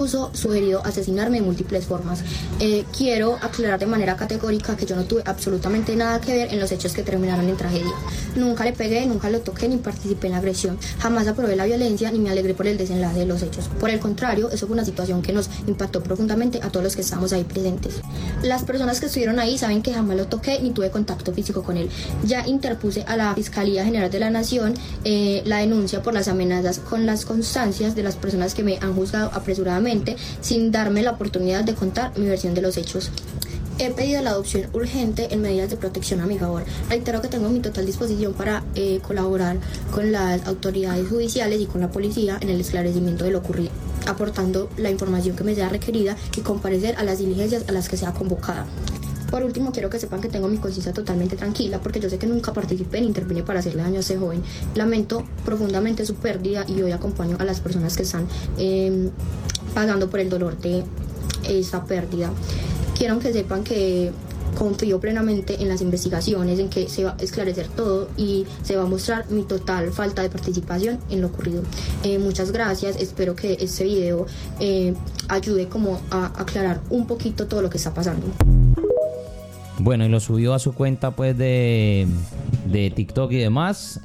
sugerido asesinarme de múltiples formas. Quiero aclarar de manera categórica que yo no tuve absolutamente nada que ver en los hechos que terminaron en tragedia. Nunca le pegué, nunca lo toqué ni participé en la agresión. Jamás aprobé la violencia ni me alegré por el desenlace de los hechos. Por el contrario, eso fue una situación que nos impactó profundamente a todos los que estábamos ahí presentes. Las personas que estuvieron ahí saben que jamás lo toqué ni tuve contacto físico con él. Ya interpuse a la Fiscalía General de la Nación la denuncia por las amenazas con las constancias de las personas que me han juzgado apresuradamente sin darme la oportunidad de contar mi versión de los hechos. He pedido la adopción urgente en medidas de protección a mi favor. Reitero que tengo mi total disposición para colaborar con las autoridades judiciales y con la policía en el esclarecimiento de lo ocurrido, aportando la información que me sea requerida y comparecer a las diligencias a las que sea convocada. Por último, quiero que sepan que tengo mi conciencia totalmente tranquila porque yo sé que nunca participé ni intervine para hacerle daño a ese joven. Lamento profundamente su pérdida y hoy acompaño a las personas que están pasando por el dolor de esa pérdida. Quiero que sepan que confío plenamente en las investigaciones, en que se va a esclarecer todo y se va a mostrar mi total falta de participación en lo ocurrido. Muchas gracias, espero que este video ayude como a aclarar un poquito todo lo que está pasando. Bueno, y lo subió a su cuenta pues de TikTok y demás.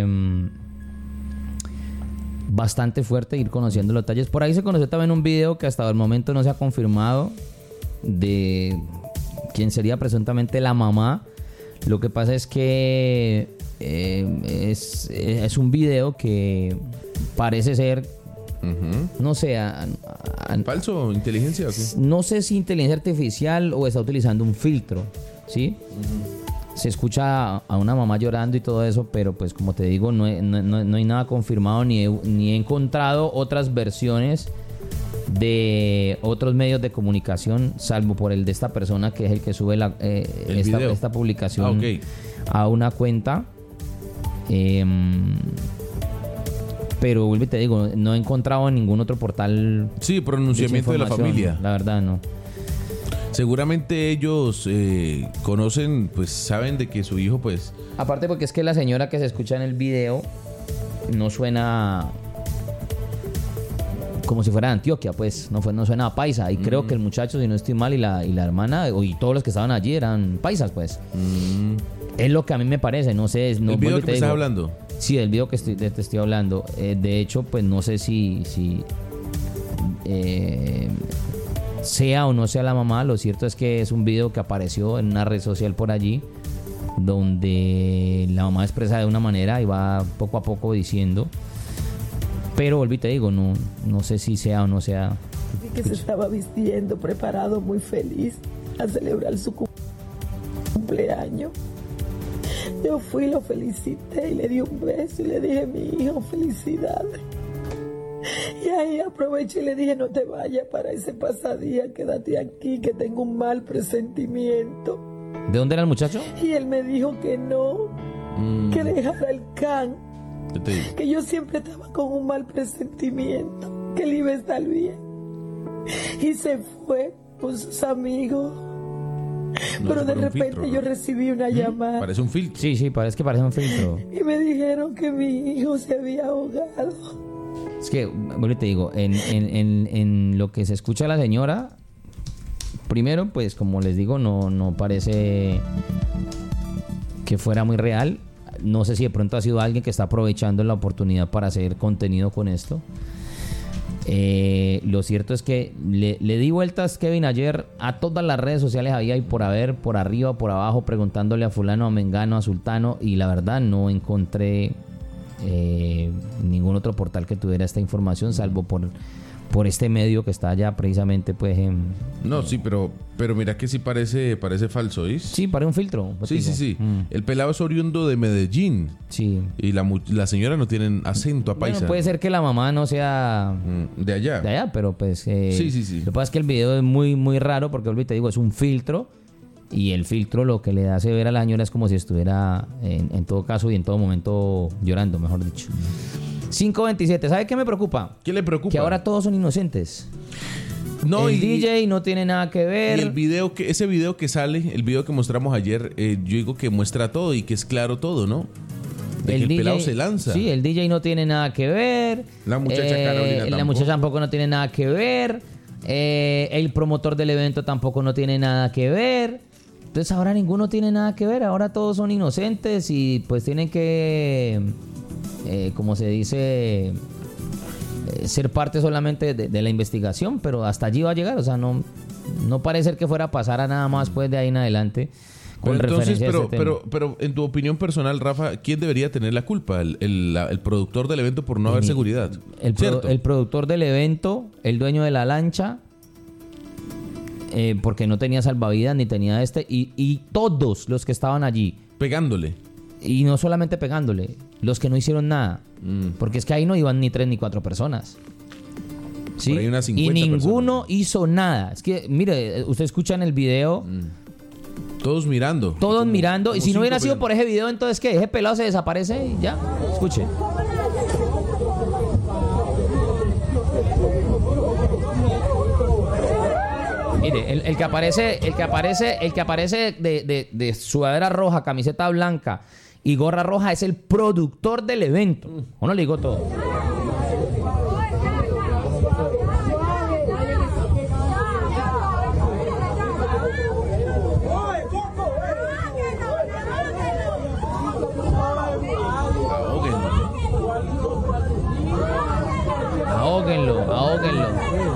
Bastante fuerte ir conociendo los detalles. Por ahí se conoció también un video que hasta el momento no se ha confirmado de quién sería presuntamente la mamá. Lo que pasa es que es un video que parece ser, no sé, ¿falso? ¿Inteligencia o qué? No sé si inteligencia artificial o está utilizando un filtro, ¿sí? Se escucha a una mamá llorando y todo eso, pero pues como te digo, no hay nada confirmado ni he encontrado otras versiones de otros medios de comunicación, salvo por el de esta persona que es el que sube esta publicación a una cuenta. Pero vuelvo y te digo, no he encontrado en ningún otro portal. Sí, pronunciamiento de la familia. La verdad, no. Seguramente ellos conocen, pues saben de que su hijo, pues... Aparte porque es que la señora que se escucha en el video no suena como si fuera de Antioquia, pues no suena a paisa. Y creo que el muchacho, si no estoy mal, y la hermana, y todos los que estaban allí eran paisas, pues. Es lo que a mí me parece, no sé. No, ¿el video que me estás hablando? Sí, el video que te estoy hablando. De hecho, pues no sé si sea o no sea la mamá. Lo cierto es que es un video que apareció en una red social por allí, donde la mamá expresa de una manera y va poco a poco diciendo. Pero volví, te digo, no sé si sea o no sea. Que se estaba vistiendo, preparado, muy feliz a celebrar su cumpleaños. Yo fui, lo felicité y le di un beso y le dije: mi hijo, felicidades. Y ahí aproveché y le dije: no te vayas para ese pasadía, quédate aquí, que tengo un mal presentimiento. ¿De dónde era el muchacho? Y él me dijo que no, que dejara el can, que yo siempre estaba con un mal presentimiento, que él iba a estar bien. Y se fue con sus amigos. No, pero de repente filtro, yo recibí una llamada. Parece un filtro. Sí, parece un filtro. Y me dijeron que mi hijo se había ahogado. Es que, bueno, te digo, en lo que se escucha a la señora, primero, pues como les digo, no parece que fuera muy real. No sé si de pronto ha sido alguien que está aprovechando la oportunidad para hacer contenido con esto. Lo cierto es que le di vueltas, Kevin, ayer a todas las redes sociales había y por haber, por arriba, por abajo, preguntándole a fulano, a mengano, a sultano, y la verdad no encontré ningún otro portal que tuviera esta información, salvo por este medio que está allá precisamente pues No, sí, pero mira que sí parece falso, ¿oís? Sí, parece un filtro. Sí. El pelado es oriundo de Medellín. Sí. Y la señora no tiene acento a paisa. Bueno, puede ser que la mamá no sea de allá, pero pues sí. Lo que pasa es que el video es muy, muy raro porque, te digo, es un filtro. Y el filtro lo que le hace ver a la señora es como si estuviera en todo caso y en todo momento llorando, mejor dicho. 5:27. ¿Sabe qué me preocupa? ¿Qué le preocupa? Que ahora todos son inocentes. No, el DJ no tiene nada que ver. Y ese video que sale, el video que mostramos ayer, yo digo que muestra todo y que es claro todo, ¿no? De que el pelado se lanza. Sí, el DJ no tiene nada que ver. La muchacha Carolina La tampoco. muchacha tampoco no tiene nada que ver. El promotor del evento tampoco no tiene nada que ver. Entonces ahora ninguno tiene nada que ver. Ahora todos son inocentes y pues tienen que, como se dice, ser parte solamente de la investigación. Pero hasta allí va a llegar. O sea, no parece ser que fuera a pasar a nada más pues de ahí en adelante. Con Entonces, referencia a ese tema. pero en tu opinión personal, Rafa, ¿quién debería tener la culpa? ¿El productor del evento por no haber seguridad? ¿Cierto? El productor del evento, el dueño de la lancha, porque no tenía salvavidas ni tenía y todos los que estaban allí. Pegándole. Y no solamente pegándole, los que no hicieron nada. Porque es que ahí no iban ni 3 ni 4 personas. ¿Sí? Por ahí unas 50 y ninguno personas. hizo nada. Es que, mire, usted escucha en el video... Todos mirando. Todos mirando. como Y si no hubiera 5 sido por ese video, entonces ¿qué? Ese pelado se desaparece y ya. Escuche. Mire, el que aparece de sudadera roja, camiseta blanca y gorra roja es el productor del evento. ¿O no le digo todo? Ahóguenlo.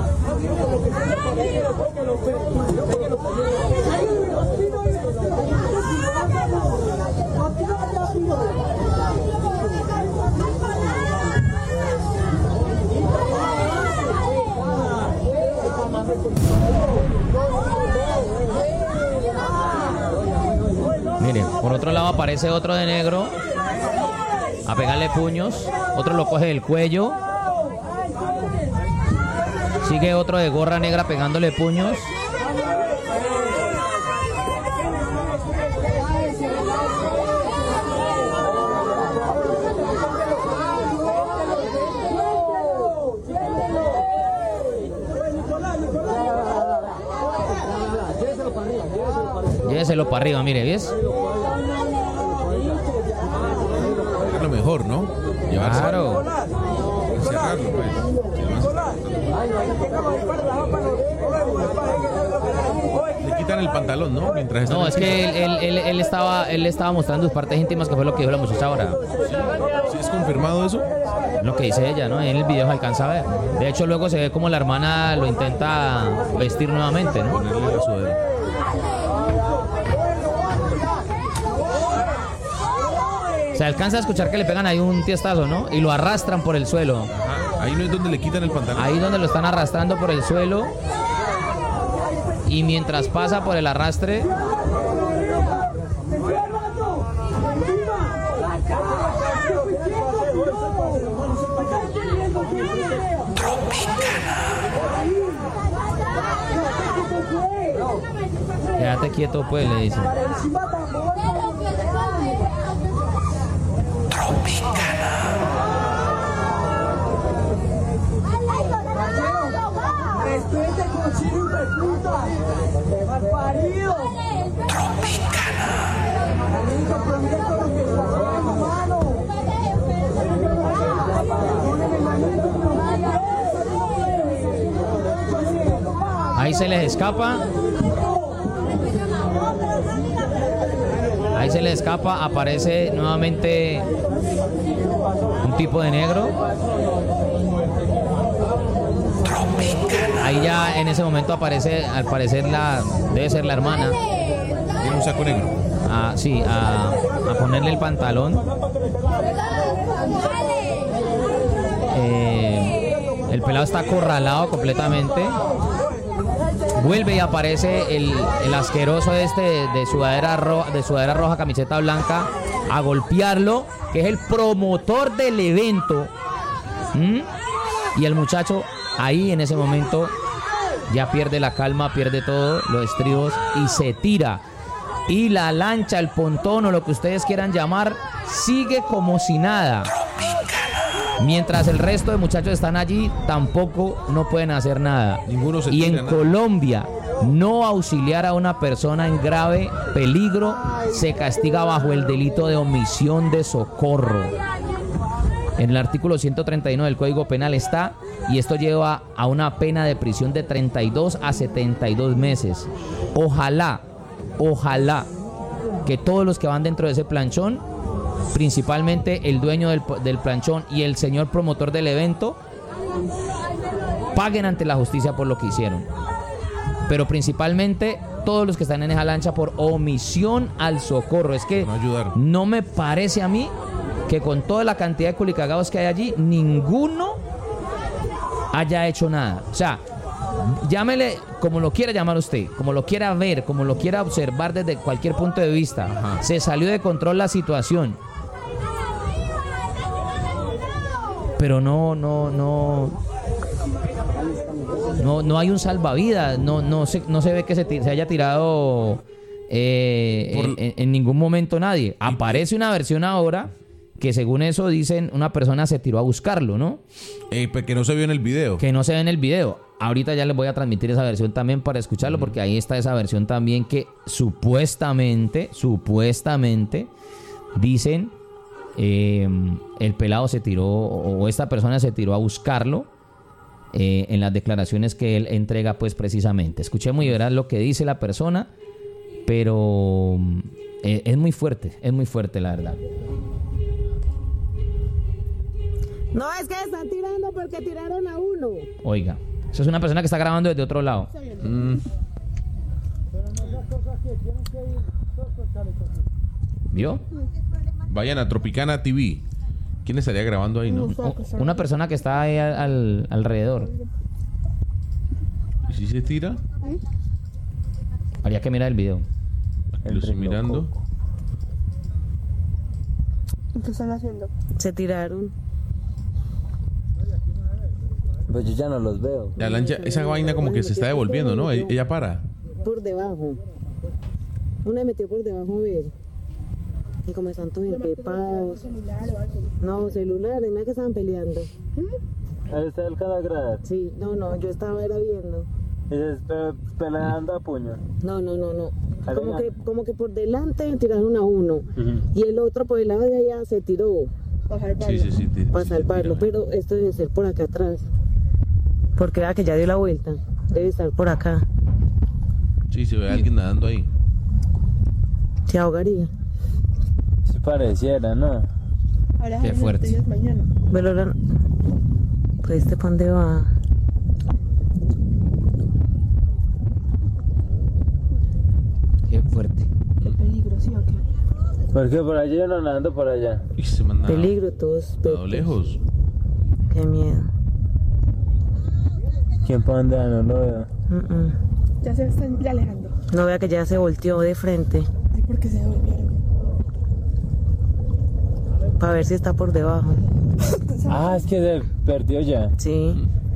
Mire, por otro lado aparece otro de negro a pegarle puños, otro lo coge del cuello. Sigue otro de gorra negra pegándole puños. Lléveselo para arriba, mire, ¿ves? Es lo mejor, ¿no? Claro. Cerrarlo, pues. Le quitan el pantalón, ¿no? Mientras están No, es que él estaba mostrando sus partes íntimas, que fue lo que dijo la muchacha ahora. ¿Sí es confirmado eso? Lo que dice ella, ¿no? En el video se alcanza a ver. De hecho, luego se ve como la hermana lo intenta vestir nuevamente, ¿no? Ponerle la sudadera. Se alcanza a escuchar que le pegan ahí un tiestazo, ¿no? Y lo arrastran por el suelo. Ajá. Ahí no es donde le quitan el pantalón. Ahí donde lo están arrastrando por el suelo. Y mientras pasa por el arrastre... Quédate quieto, pues, le dicen. Ahí se les escapa. Ahí se les escapa. Aparece nuevamente un tipo de negro. Ahí ya en ese momento aparece, al parecer debe ser la hermana. Tiene un saco negro. Sí, a ponerle el pantalón. El pelado está acorralado completamente. Vuelve y aparece el asqueroso de sudadera roja, camiseta blanca, a golpearlo, que es el promotor del evento. Y el muchacho ahí en ese momento ya pierde la calma, pierde todo, los estribos y se tira. Y la lancha, el pontón o lo que ustedes quieran llamar, sigue como si nada. Mientras el resto de muchachos están allí, tampoco no pueden hacer nada. Ninguno se y tira en nada. Colombia, No auxiliar a una persona en grave peligro se castiga bajo el delito de omisión de socorro. En el artículo 131 del Código Penal está, y esto lleva a una pena de prisión de 32 a 72 meses. Ojalá que todos los que van dentro de ese planchón, principalmente el dueño del planchón y el señor promotor del evento, paguen ante la justicia por lo que hicieron. Pero principalmente todos los que están en esa lancha por omisión al socorro. Es que no me parece a mí que con toda la cantidad de culicagados que hay allí, ninguno haya hecho nada. O sea, llámele como lo quiera llamar usted, como lo quiera ver, como lo quiera observar desde cualquier punto de vista. Ajá. Se salió de control la situación. Pero no hay un salvavidas, no se ve que se haya tirado en ningún momento nadie. Aparece una versión ahora que según eso dicen una persona se tiró a buscarlo, ¿no? Que no se vio en el video. Que no se ve en el video. Ahorita ya les voy a transmitir esa versión también para escucharlo, porque ahí está esa versión también que supuestamente dicen el pelado se tiró, o esta persona se tiró a buscarlo en las declaraciones que él entrega pues precisamente. Escuchemos y verás lo que dice la persona, pero es muy fuerte la verdad. No, es que están tirando porque tiraron a uno. Oiga, eso es una persona que está grabando desde otro lado. ¿Vio? Vayan a Tropicana TV. ¿Quién estaría grabando ahí, no? Una persona que está ahí alrededor. ¿Y si se tira? Habría que mirar el video. Aquí lo estoy mirando. ¿Qué están haciendo? Se tiraron. Pues yo ya no los veo. La lancha, esa vaina como que se está devolviendo, ¿no? Ella para. Por debajo. Una metió por debajo a ver. Y como están todos empepados. No, celulares, no es que estaban peleando. Ahí está el cadáver. Sí, no, yo estaba era viendo. ¿Y se está peleando a puño? No. Como que por delante tiraron a uno. Y el otro por el lado de allá se tiró. Sí. Para salvarlo, pero esto debe ser por acá atrás. Porque vea que ya dio la vuelta. Debe estar por acá. Sí, se ve a alguien nadando ahí. Se ahogaría. Si pareciera, ¿no? Qué fuerte. Pero pues ¿para dónde va? Qué fuerte. Qué peligro, ¿sí o qué? Porque por allá yo no nadando por allá. Y se manda Peligro, todos lejos. Qué miedo. ¿Quién para dónde va? No lo veo. Ya se están alejando. No vea que ya se volteó de frente. ¿Y por qué se devolvieron? Para ver si está por debajo. Es que se perdió ya. Sí.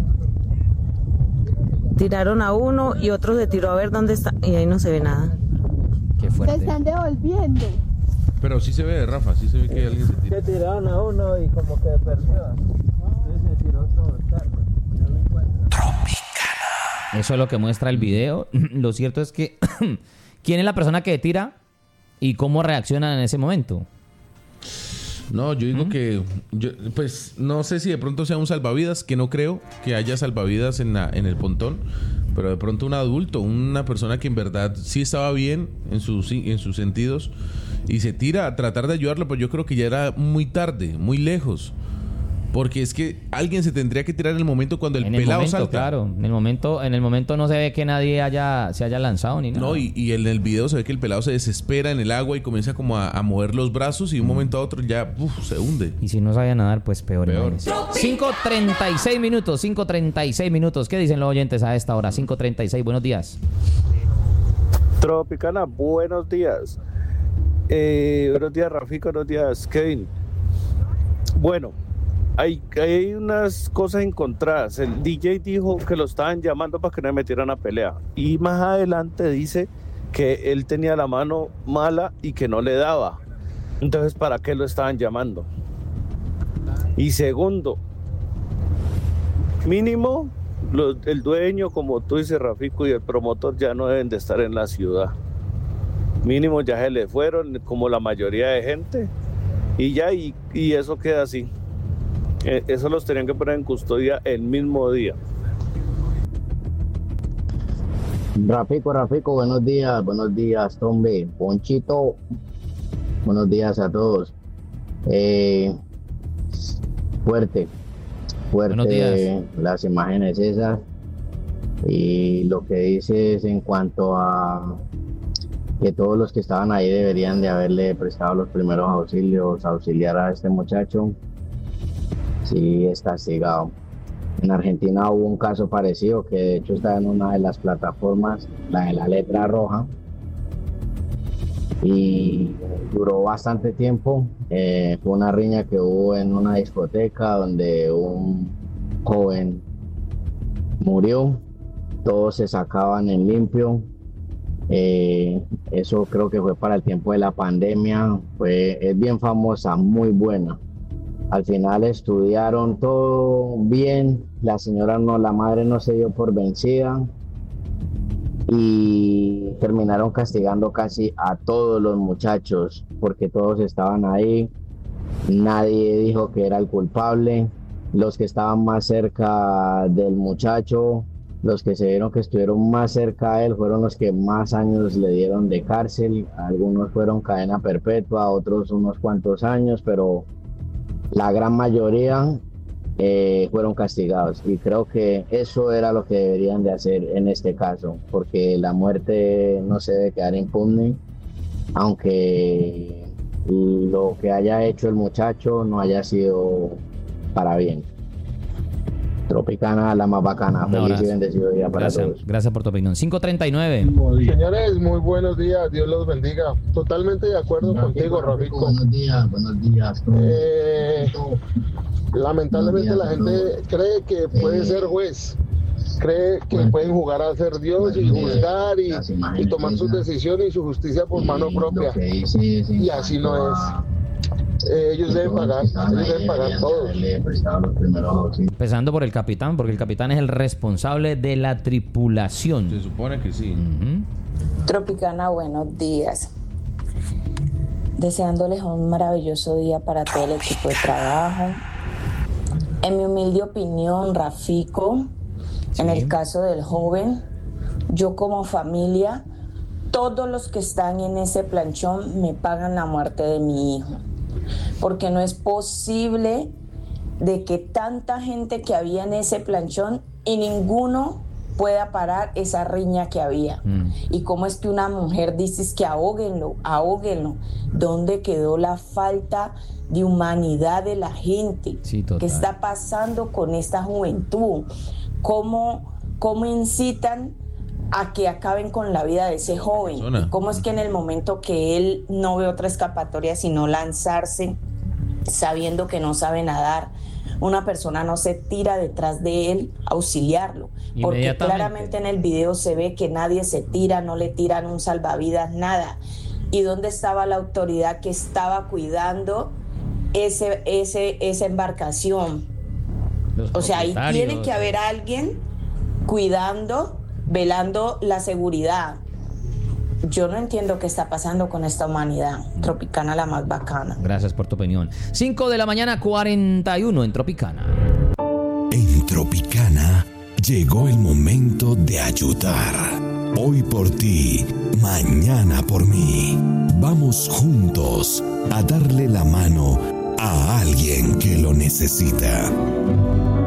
Tiraron a uno y otro se tiró a ver dónde está. Y ahí no se ve nada. Qué Se fuerte. están devolviendo. Pero sí se ve, Rafa, sí se ve que alguien se tira. Se tiraron a uno y como que perdió. Entonces se tiró otro buscar. No lo encuentro. Eso es lo que muestra el video. Lo cierto es que ¿quién es la persona que tira y cómo reacciona en ese momento? No, yo digo que pues no sé si de pronto sea un salvavidas, que no creo que haya salvavidas en el pontón, pero de pronto un adulto, una persona que en verdad sí estaba bien en sus sentidos y se tira a tratar de ayudarlo, pero yo creo que ya era muy tarde, muy lejos. Porque es que alguien se tendría que tirar en el momento cuando el pelado salta. Claro, en el momento no se ve que nadie se haya lanzado ni nada. No, y en el video se ve que el pelado se desespera en el agua y comienza como a mover los brazos y de un momento a otro ya se hunde. Y si no sabía nadar, pues peor. 5:36 minutos. ¿Qué dicen los oyentes a esta hora? 5:36, buenos días. Tropicana, buenos días. Buenos días, Rafico, buenos días, Kevin. Bueno, hay unas cosas encontradas. El DJ dijo que lo estaban llamando para que no me metieran a pelea. Y más adelante dice que él tenía la mano mala y que no le daba. Entonces, ¿para qué lo estaban llamando? Y segundo, mínimo el dueño, como tú dices, Rafico, y el promotor ya no deben de estar en la ciudad. Mínimo ya se le fueron, como la mayoría de gente, y eso queda así. Eso los tenían que poner en custodia el mismo día. Rafico, buenos días, Tombe, Ponchito, buenos días a todos. Fuerte las imágenes esas, y lo que dices en cuanto a que todos los que estaban ahí deberían de haberle prestado los primeros auxilios, auxiliar a este muchacho, sí es castigado. En Argentina hubo un caso parecido que de hecho está en una de las plataformas, la de la letra roja, y duró bastante tiempo. Fue una riña que hubo en una discoteca donde un joven murió, todos se sacaban en limpio. Eso creo que fue para el tiempo de la pandemia, es bien famosa, muy buena. Al final estudiaron todo bien, la madre no se dio por vencida y terminaron castigando casi a todos los muchachos porque todos estaban ahí, nadie dijo que era el culpable. Los que estaban más cerca del muchacho, los que se vieron que estuvieron más cerca a él, fueron los que más años le dieron de cárcel. Algunos fueron cadena perpetua, otros unos cuantos años, pero la gran mayoría fueron castigados, y creo que eso era lo que deberían de hacer en este caso, porque la muerte no se debe quedar impune, aunque lo que haya hecho el muchacho no haya sido para bien. Tropicana, la más bacana. Feliz y bendecido día para todos. Gracias por tu opinión. 539. Señores, muy buenos días. Dios los bendiga. Totalmente de acuerdo contigo, Rafico. Buenos días. Lamentablemente la gente cree que puede ser juez. Cree que pueden jugar a ser Dios y juzgar y tomar sus decisiones y su justicia por mano propia. Y así no es. Ellos deben pagar todos. Empezando por el capitán, porque el capitán es el responsable de la tripulación. Se supone que sí. Tropicana, buenos días. Deseándoles un maravilloso día para todo el equipo de trabajo. En mi humilde opinión, Rafico, en el caso del joven, yo como familia, todos los que están en ese planchón me pagan la muerte de mi hijo. Porque no es posible de que tanta gente que había en ese planchón y ninguno pueda parar esa riña que había. Y cómo es que una mujer dices que ahóguenlo. ¿Dónde quedó la falta de humanidad de la gente? Sí, total. ¿Qué está pasando con esta juventud? ¿Cómo incitan a que acaben con la vida de ese joven? ¿Y cómo es que en el momento que él no ve otra escapatoria sino lanzarse, sabiendo que no sabe nadar, una persona no se tira detrás de él a auxiliarlo? Porque claramente en el video se ve que nadie se tira, no le tiran un salvavidas, nada. ¿Y dónde estaba la autoridad que estaba cuidando esa embarcación? O sea, ahí tiene que haber alguien cuidando, velando la seguridad. Yo no entiendo qué está pasando con esta humanidad. Tropicana, la más bacana. Gracias por tu opinión. 5 de la mañana, 41 en Tropicana. En Tropicana llegó el momento de ayudar. Hoy por ti, mañana por mí. Vamos juntos a darle la mano a alguien que lo necesita.